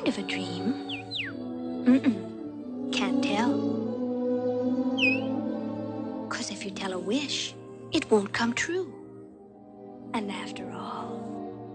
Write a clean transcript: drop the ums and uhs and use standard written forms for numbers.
kind of a dream? Can't tell. 'Cause if you tell a wish, it won't come true. And after all,